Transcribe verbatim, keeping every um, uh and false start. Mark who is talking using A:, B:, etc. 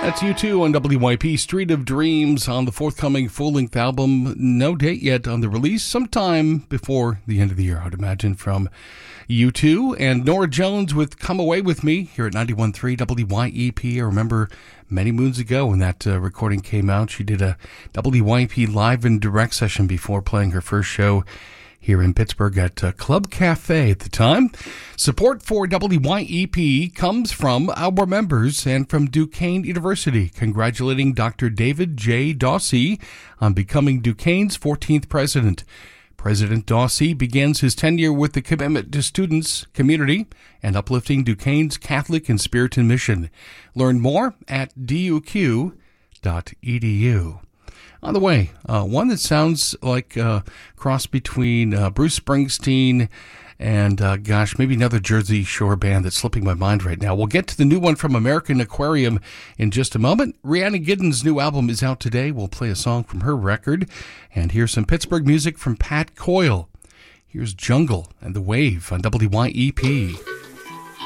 A: That's U two on W Y P, Street of Dreams, on the forthcoming full-length album. No date yet on the release, sometime before the end of the year, I'd imagine, from U two. And Norah Jones with Come Away With Me here at ninety-one point three W Y E P. I remember many moons ago when that uh, recording came out, she did a W Y E P live and direct session before playing her first show here in Pittsburgh at uh, Club Cafe at the time. Support for W Y E P comes from our members and from Duquesne University, congratulating Doctor David J. Dawsey on becoming Duquesne's fourteenth president. President Dawsey begins his tenure with the commitment to students, community, and uplifting Duquesne's Catholic and Spiritan mission. Learn more at D U Q dot E D U. On the way, uh, one that sounds like a cross between uh, Bruce Springsteen and, uh, gosh, maybe another Jersey Shore band that's slipping my mind right now. We'll get to the new one from American Aquarium in just a moment. Rhiannon Giddens' new album is out today. We'll play a song from her record. And here's some Pittsburgh music from Pat Coyle. Here's Jungle and the Wave on W Y E P.